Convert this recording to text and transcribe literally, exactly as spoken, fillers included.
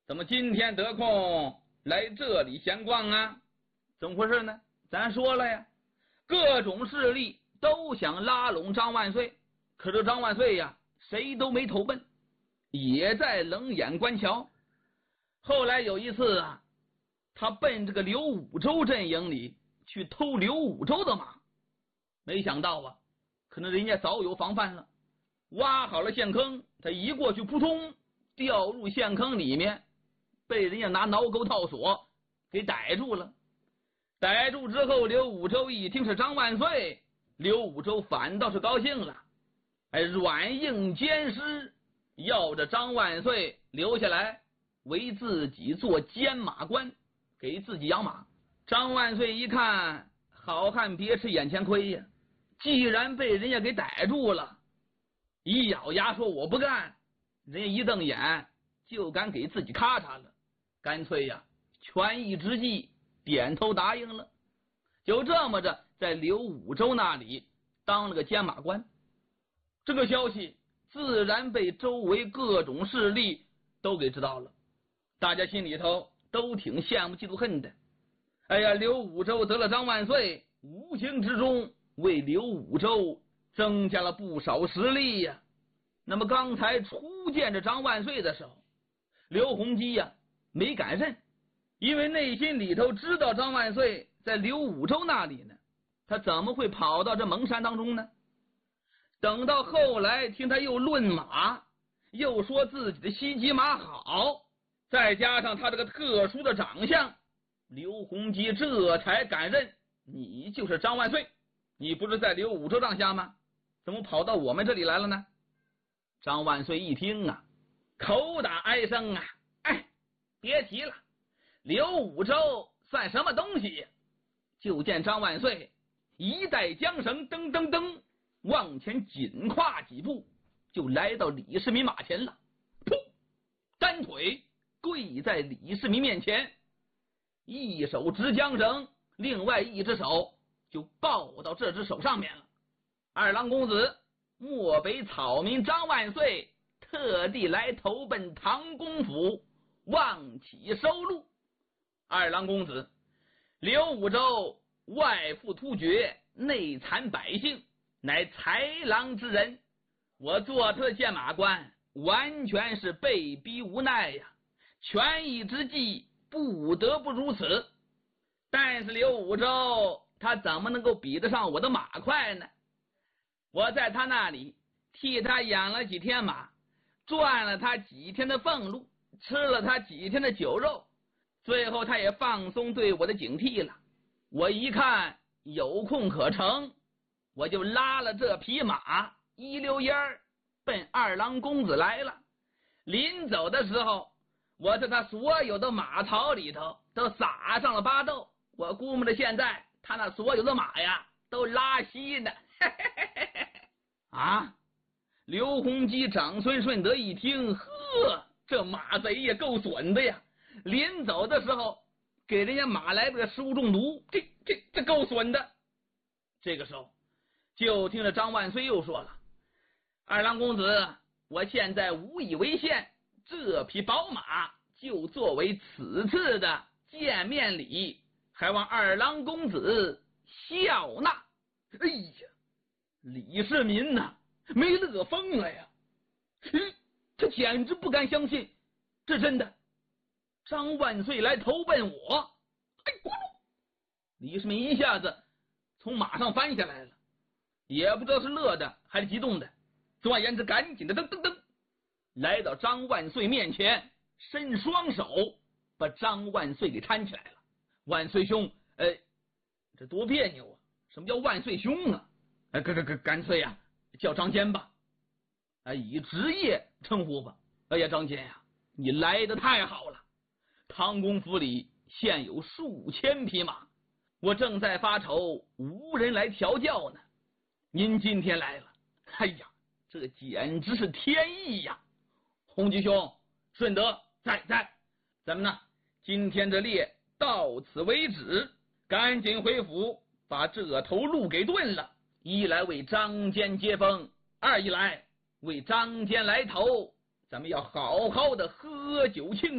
怎么今天得空来这里闲逛啊？怎么回事呢？咱说了呀，各种势力都想拉拢张万岁，可是张万岁呀，谁都没投奔，也在冷眼观瞧。后来有一次啊，他奔这个刘武周阵营里去偷刘武周的马，没想到啊，可能人家早有防范了，挖好了陷坑，他一过去扑通掉入陷坑里面，被人家拿挠钩套索给逮住了。逮住之后，刘武周一听是张万岁，刘武周反倒是高兴了，哎，软硬兼施，要着张万岁留下来为自己做监马官，给自己养马。张万岁一看，好汉别吃眼前亏呀，既然被人家给逮住了，一咬牙说我不干，人家一瞪眼就敢给自己咔嚓了，干脆呀，权宜之计，点头答应了。就这么着，在刘武周那里当了个监马官。这个消息自然被周围各种势力都给知道了，大家心里头都挺羡慕嫉妒恨的。哎呀，刘武周得了张万岁，无形之中为刘武周增加了不少实力呀。那么刚才初见着张万岁的时候，刘洪基呀没敢认，因为内心里头知道张万岁在刘武周那里呢，他怎么会跑到这蒙山当中呢？等到后来听他又论马，又说自己的西骑马好，再加上他这个特殊的长相，刘洪基这才敢认你就是张万岁，你不是在刘武周帐下吗？怎么跑到我们这里来了呢？张万岁一听啊，口打哀声啊，哎，别提了，刘武周算什么东西？就见张万岁一带缰绳，噔噔噔往前紧跨几步，就来到李世民马前了，噗，单腿跪在李世民面前，一手执缰绳，另外一只手就抱到这只手上面了。二郎公子，漠北草民张万岁特地来投奔唐公府，望其收录。二郎公子，刘武周外附突厥，内残百姓，乃豺狼之人，我做他的监马官完全是被逼无奈呀，权宜之计不得不如此。但是刘武周他怎么能够比得上我的马快呢？我在他那里替他养了几天马，赚了他几天的俸禄，吃了他几天的酒肉，最后他也放松对我的警惕了。我一看有空可乘，我就拉了这匹马一溜烟儿奔二郎公子来了。临走的时候，我在他所有的马槽里头都撒上了巴豆，我估摸着现在他那所有的马呀都拉稀呢。啊！刘洪基长孙顺德一听，呵，这马贼也够损的呀，临走的时候给人家马来个食物中毒，这这这够损的。这个时候就听着张万岁又说了，二郎公子，我现在无以为献，这匹宝马就作为此次的见面礼，还望二郎公子笑纳。哎呀，李世民呐、啊，没乐疯了呀！他简直不敢相信，这真的张万岁来投奔我！哎，咕噜！李世民一下子从马上翻下来了，也不知道是乐的还是激动的。总而言之，赶紧的噔噔噔来到张万岁面前，伸双手把张万岁给搀起来了。万岁兄，呃，这多别扭啊！什么叫万岁兄啊？哎，干干干脆呀、啊，叫张坚吧，哎，以职业称呼吧。哎呀，张坚呀、啊，你来的太好了！唐公府里现有数千匹马，我正在发愁无人来调教呢。您今天来了，哎呀，这简直是天意呀！洪吉兄，顺德在在，咱们呢，今天这猎到此为止，赶紧回府把这头鹿给炖了。一来为张坚接风，二一来为张坚来投，咱们要好好的喝酒庆